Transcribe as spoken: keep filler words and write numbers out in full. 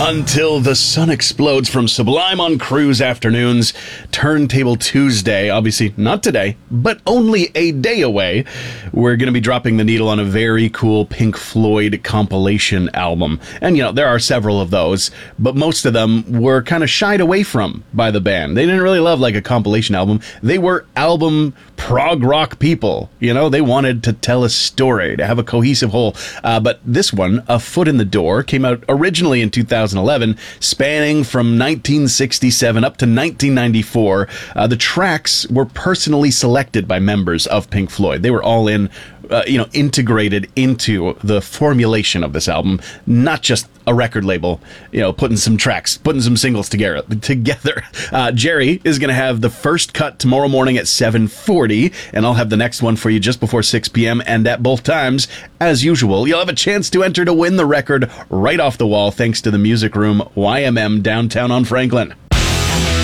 Until the Sun Explodes from Sublime on Cruise Afternoons, Turntable Tuesday, obviously not today, but only a day away. We're going to be dropping the needle on a very cool Pink Floyd compilation album. And, you know, there are several of those, but most of them were kind of shied away from by the band. They didn't really love, like, a compilation album. They were album prog rock people. You know, they wanted to tell a story, to have a cohesive whole. Uh, but this one, A Foot in the Door, came out originally in two thousand eleven, spanning from nineteen sixty-seven up to nineteen ninety-four. Uh, the tracks were personally selected by members of Pink Floyd. They were all in, uh, you know, integrated into the formulation of this album, not just a record label, you know, putting some tracks, putting some singles together. Together, uh, Jerry is going to have the first cut tomorrow morning at seven forty, and I'll have the next one for you just before six p.m. And at both times, as usual, you'll have a chance to enter to win the record right off the wall, thanks to the Music Room Y M M downtown on Franklin.